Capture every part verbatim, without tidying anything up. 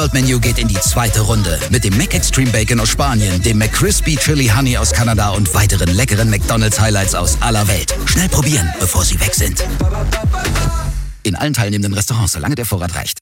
Menü geht in die zweite Runde mit dem McExtreme Bacon aus Spanien, dem McCrispy Chili Honey aus Kanada und weiteren leckeren McDonald's Highlights aus aller Welt. Schnell probieren, bevor sie weg sind. In allen teilnehmenden Restaurants, solange der Vorrat reicht.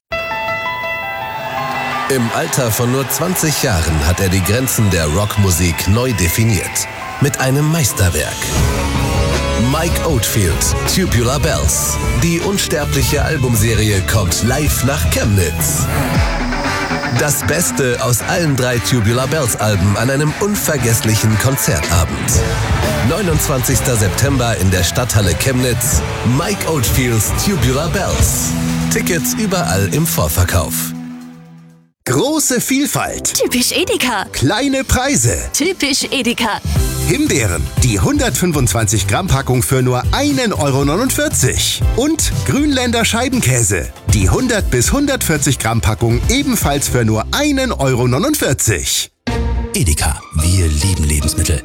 Im Alter von nur zwanzig Jahren hat er die Grenzen der Rockmusik neu definiert. Mit einem Meisterwerk. Mike Oldfield, Tubular Bells. Die unsterbliche Albumserie kommt live nach Chemnitz. Das Beste aus allen drei Tubular Bells Alben an einem unvergesslichen Konzertabend. neunundzwanzigster September in der Stadthalle Chemnitz. Mike Oldfields Tubular Bells. Tickets überall im Vorverkauf. Große Vielfalt. Typisch Edeka. Kleine Preise. Typisch Edeka. Himbeeren, die hundertfünfundzwanzig Gramm Packung für nur ein Euro neunundvierzig. Und Grünländer Scheibenkäse, die hundert bis hundertvierzig Gramm Packung ebenfalls für nur ein Euro neunundvierzig. Edeka, wir lieben Lebensmittel.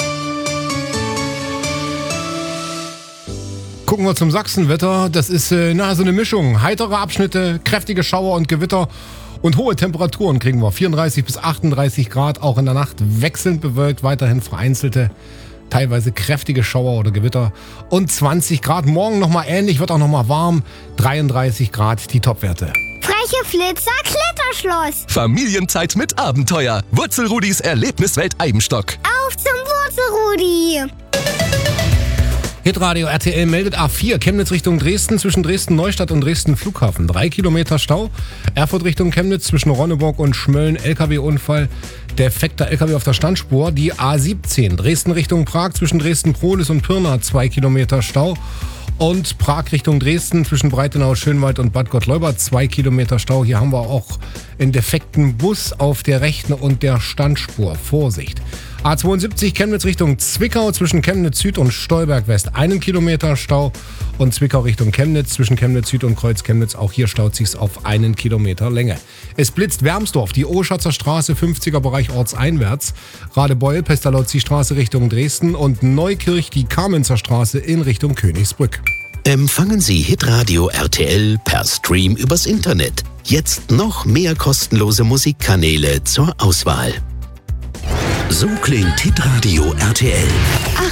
Gucken wir zum Sachsenwetter. Das ist äh, na, so eine Mischung. Heitere Abschnitte, kräftige Schauer und Gewitter. Und hohe Temperaturen kriegen wir. vierunddreißig bis achtunddreißig Grad, auch in der Nacht wechselnd bewölkt, weiterhin vereinzelte, teilweise kräftige Schauer oder Gewitter. Und zwanzig Grad, morgen nochmal ähnlich, wird auch nochmal warm. dreiunddreißig Grad die Topwerte. Freche Flitzer, Kletterschloss. Familienzeit mit Abenteuer. Wurzelrudis Erlebniswelt Eibenstock. Auf zum Wurzelrudi. Hitradio R T L meldet A vier, Chemnitz Richtung Dresden, zwischen Dresden-Neustadt und Dresden-Flughafen. Drei Kilometer Stau. Erfurt Richtung Chemnitz, zwischen Ronneburg und Schmölln, L K W-Unfall. Defekter L K W auf der Standspur. Die A siebzehn, Dresden Richtung Prag, zwischen Dresden-Prohlis und Pirna, zwei Kilometer Stau. Und Prag Richtung Dresden, zwischen Breitenau, Schönwald und Bad Gottleuba, zwei Kilometer Stau. Hier haben wir auch einen defekten Bus auf der rechten und der Standspur. Vorsicht. A zweiundsiebzig Chemnitz Richtung Zwickau, zwischen Chemnitz Süd und Stolberg West einen Kilometer Stau. Und Zwickau Richtung Chemnitz, zwischen Chemnitz Süd und Kreuz Chemnitz, auch hier staut sich's auf einen Kilometer Länge. Es blitzt Wermsdorf, die Oschatzer Straße, fünfziger Bereich ortseinwärts. Radebeul, Pestalozzi Straße Richtung Dresden und Neukirch, die Kamenzer Straße in Richtung Königsbrück. Empfangen Sie Hitradio R T L per Stream übers Internet. Jetzt noch mehr kostenlose Musikkanäle zur Auswahl. So klingt Hitradio R T L.